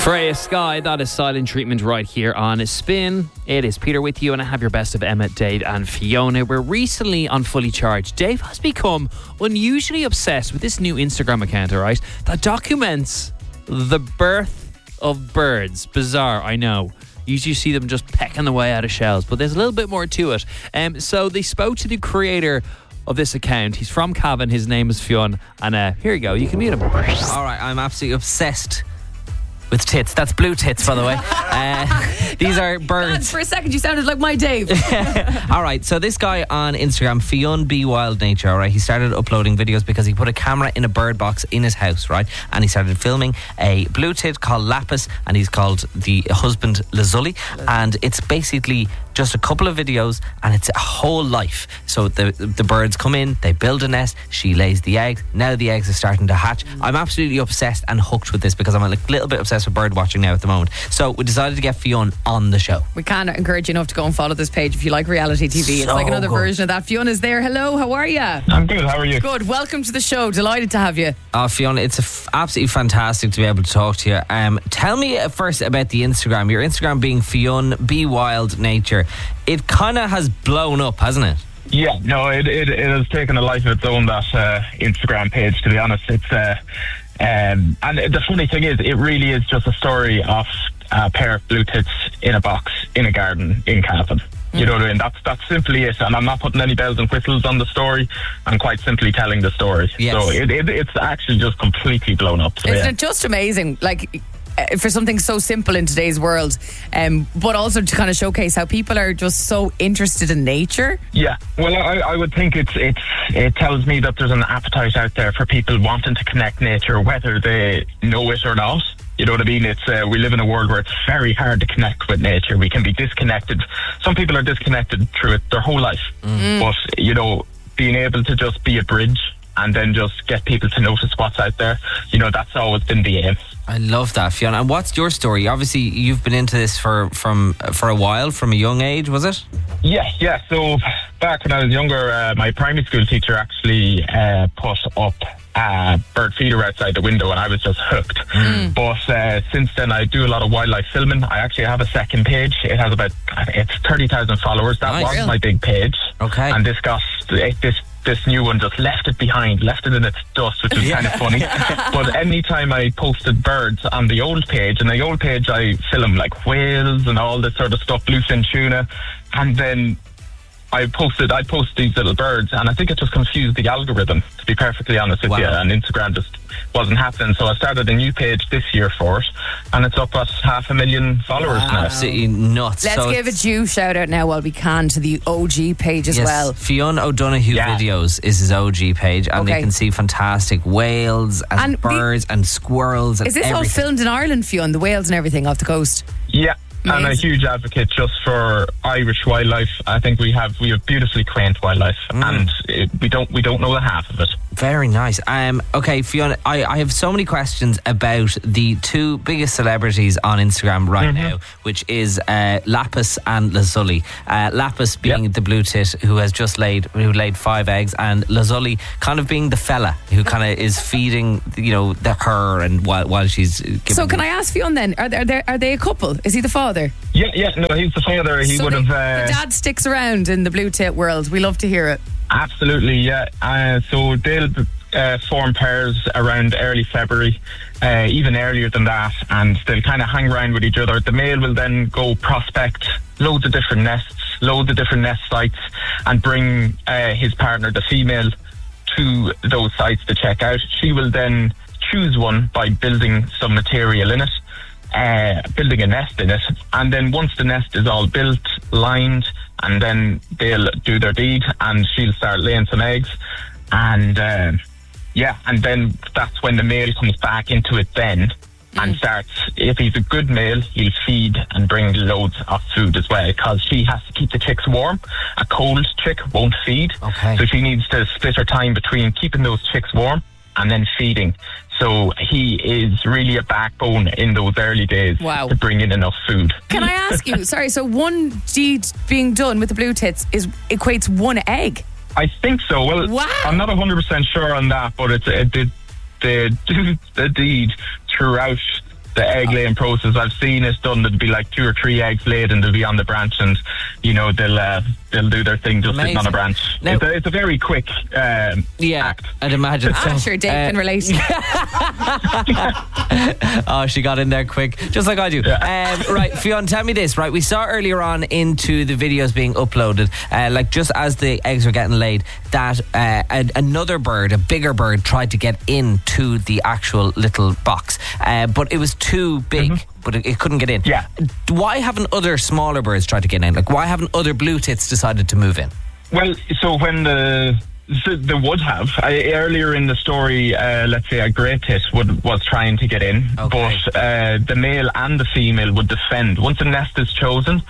Freya Sky, that is Silent Treatment right here on Spin. It is Peter with you, and I have your best of Emma, Dave and Fiona. We're recently on Fully Charged. Dave has become unusually obsessed with this new Instagram account, alright, that documents the birth of birds. Bizarre, I know. Usually you see them just pecking the way out of shells, but there's a little bit more to it. So they spoke to the creator of this account. He's from Cavan, his name is Fionn, and here you go, you can meet him. Alright, I'm absolutely obsessed with tits. That's blue tits, by the way. These are birds. God, for a second, you sounded like my Dave. All right, so this guy on Instagram, Fionn B Wild Nature, all right, he started uploading videos because he put a camera in a bird box in his house, right, and he started filming a blue tit called Lapis, and he's called the husband Lazuli, and it's basically just a couple of videos, and it's a whole life. So the birds come in, they build a nest, she lays the eggs. Now the eggs are starting to hatch. I'm absolutely obsessed and hooked with this because I'm a little bit obsessed with bird watching now at the moment. So we decided to get Fionn on the show. We can't encourage you enough to go and follow this page if you like reality TV. It's So like another good. version of that. Fionn is there. Hello, how are you? I'm good, how are you? Good, welcome to the show. Delighted to have you. Fionn, it's absolutely fantastic to be able to talk to you. Tell me first about the Instagram. Your Instagram being Fionn B Wild Nature. It kind of has blown up, hasn't it? Yeah, no, it has taken a life of its own, that Instagram page, to be honest. It's and the funny thing is, it really is just a story of a pair of blue tits in a box in a garden in Cavan. You know what I mean? That's simply it, and I'm not putting any bells and whistles on the story. I'm quite simply telling the story. Yes. So it's actually just completely blown up. So, Isn't it just amazing? Like, for something so simple in today's world, but also to kind of showcase how people are just so interested in nature. Yeah, well, I would think it tells me that there's an appetite out there for people wanting to connect nature, whether they know it or not. You know what I mean? It's we live in a world where it's very hard to connect with nature. We can be disconnected. Some people are disconnected through it their whole life. But, you know, being able to just be a bridge and then just get people to notice what's out there, you know, that's always been the aim. I love that, Fionn. And what's your story? Obviously, you've been into this for a while, from a young age, was it? Yeah. So back when I was younger, my primary school teacher actually put up a bird feeder outside the window, and I was just hooked. But since then, I do a lot of wildlife filming. I actually have a second page. It has it's 30,000 followers. That Nice. was my big page. Okay. And this new one just left it behind, left it in its dust, which is kind of funny. But anytime I posted birds on the old page, and the old page I film like whales and all this sort of stuff, bluefin tuna, and then I'd post these little birds, and I think it just confused the algorithm, to be perfectly honest with you, and Instagram just wasn't happening. So I started a new page this year for it, and it's up at 500,000 followers now. Absolutely nuts. Let's give a due shout out now while we can to the OG page as well. Fionn O'Donoghue Videos is his OG page, and they can see fantastic whales and birds and squirrels and Is this all filmed in Ireland, Fionn, the whales and everything off the coast? Yeah. Amazing. I'm a huge advocate just for Irish wildlife. I think we have beautifully quaint wildlife, and we don't know the half of it. Very nice. Okay, Fionn, I have so many questions about the two biggest celebrities on Instagram right now, which is Lapis and Lazuli. Lapis being the blue tit who laid 5 eggs, and Lazuli kind of being the fella who kind of is feeding, her and while she's giving. So can I ask Fionn then? Are they a couple? Is he the father? Yeah. No, he's the father. He would have. The dad sticks around in the blue tit world. We love to hear it. Absolutely, yeah. So they'll form pairs around early February, even earlier than that, and they'll kind of hang around with each other. The male will then go prospect loads of different nest sites, and bring his partner, the female, to those sites to check out. She will then choose one by building some material in it, building a nest in it, and then once the nest is all built, lined, and then they'll do their deed, and she'll start laying some eggs, and and then that's when the male comes back into it then, and starts. If he's a good male, he'll feed and bring loads of food as well, because she has to keep the chicks warm. A cold chick won't feed, so she needs to split her time between keeping those chicks warm and then feeding. So he is really a backbone in those early days to bring in enough food. Can I ask you, sorry, so one deed being done with the blue tits equates 1 egg? I think so. Well, I'm not 100% sure on that, but they do the deed throughout the egg laying process. I've seen it done. There'll be like 2 or 3 eggs laid, and they'll be on the branch, and they'll do their thing just sitting on a branch. Now, it's a very quick act. I'd imagine. Sure, Dave can relate. Oh, she got in there quick, just like I do. Right, Fionn, tell me this. Right, we saw earlier on into the videos being uploaded, like just as the eggs were getting laid, that another bird, a bigger bird, tried to get into the actual little box, but it was too big. But it couldn't get in. Yeah. Why haven't other smaller birds tried to get in? Like, why haven't other blue tits decided to move in? Well, so when they would have. Earlier in the story, let's say a grey tit was trying to get in, but the male and the female would defend. Once a nest is chosen,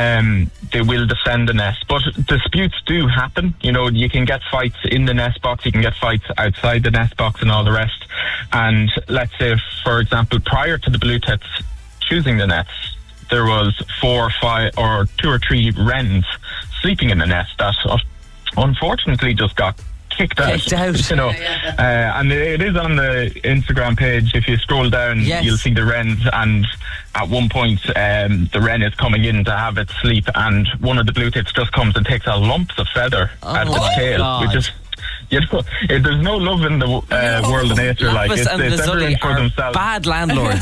they will defend the nest. But disputes do happen. You know, you can get fights in the nest box, you can get fights outside the nest box and all the rest. And let's say, for example, prior to the blue tits choosing the nest, there was 4 or 5 or 2 or 3 wrens sleeping in the nest that unfortunately just got kicked out. You know, and it is on the Instagram page. If you scroll down, you'll see the wrens, and at one point the wren is coming in to have its sleep, and one of the blue tits just comes and takes a lump of feather out of its tail, which is, you know, there's no love in the world of nature. Lapis like and it's everyone for themselves. Bad landlords.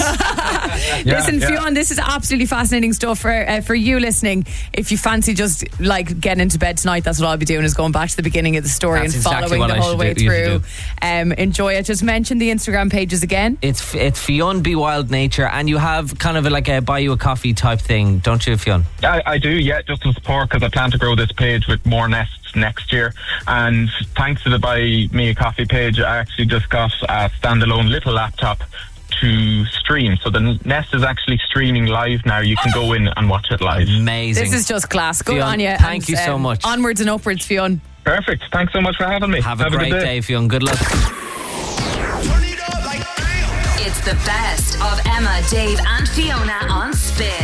Listen, Fionn, this is absolutely fascinating stuff for you listening. If you fancy just like getting into bed tonight, that's what I'll be doing, is going back to the beginning of the story and following the whole way through. Enjoy it. Just mention the Instagram pages again. It's Fionn Be Wild Nature, and you have kind of like a buy you a coffee type thing, don't you, Fionn? I do, yeah, just to support, because I plan to grow this page with more nests next year. And thanks to the Buy Me a Coffee page, I actually just got a standalone little laptop to stream. So the nest is actually streaming live now. You can go in and watch it live. Amazing. This is just class. Good Fionn, on you. Thank you so much. Onwards and upwards, Fionn. Perfect. Thanks so much for having me. Have a great good day, Fionn. Good luck. It's the best of Emma, Dave and Fiona on Spin.